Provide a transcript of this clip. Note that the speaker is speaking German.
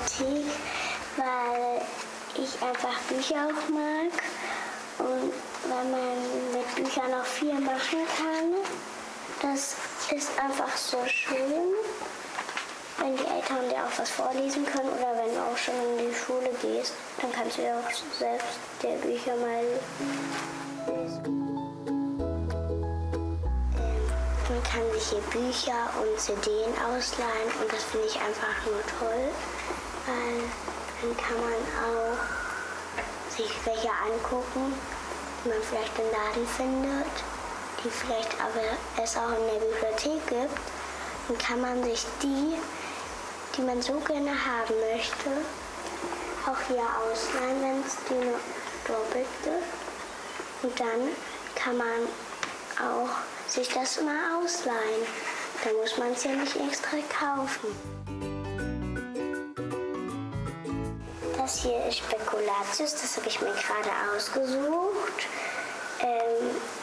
Bibliothek, weil ich einfach Bücher auch mag und weil man mit Büchern auch viel machen kann. Das ist einfach so schön, wenn die Eltern dir auch was vorlesen können oder wenn du auch schon in die Schule gehst, dann kannst du ja auch selbst die Bücher mal lesen. Man kann sich hier Bücher und CDs ausleihen und das finde ich einfach nur toll, weil dann kann man auch sich welche angucken, die man vielleicht im Laden findet, die vielleicht aber es auch in der Bibliothek gibt. Dann kann man sich die man so gerne haben möchte, auch hier ausleihen, wenn es die nur doppelt gibt. Und dann kann man auch sich das mal ausleihen. Da muss man es ja nicht extra kaufen. Das hier ist Spekulatius, das habe ich mir gerade ausgesucht.